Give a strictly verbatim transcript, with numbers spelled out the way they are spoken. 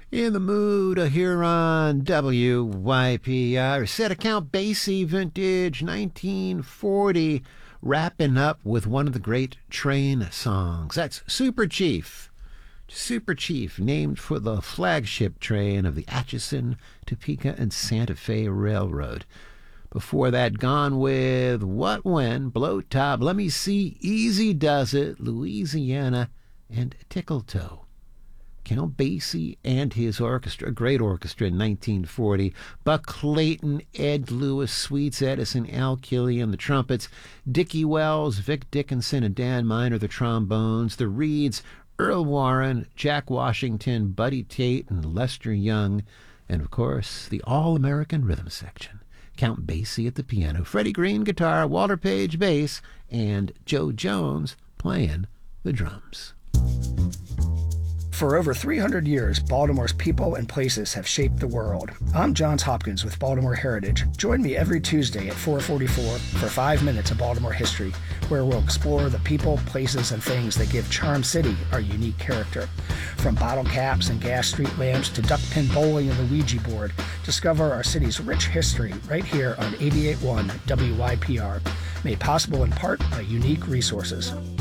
In the mood here on W Y P R. Set of Count Basie vintage nineteen forty, wrapping up with one of the great train songs. That's Super Chief. Super Chief, named for the flagship train of the Atchison, Topeka, and Santa Fe Railroad. Before that, Gone with What When, Blow Top, Let Me See, Easy Does It, Louisiana, and Tickle Toe. Count Basie and his orchestra, a great orchestra in nineteen forty. Buck Clayton, Ed Lewis, Sweets Edison, Al Killian, the trumpets. Dickie Wells, Vic Dickinson, and Dan Miner, the trombones. The Reeds, Earl Warren, Jack Washington, Buddy Tate, and Lester Young. And, of course, the All-American Rhythm Section. Count Basie at the piano, Freddie Green guitar, Walter Page bass, and Joe Jones playing the drums. For over three hundred years, Baltimore's people and places have shaped the world. I'm Johns Hopkins with Baltimore Heritage. Join me every Tuesday at four forty-four for five minutes of Baltimore history, where we'll explore the people, places, and things that give Charm City our unique character. From bottle caps and gas street lamps to duck pin bowling and the Ouija board, discover our city's rich history right here on eighty-eight point one W Y P R, made possible in part by unique resources.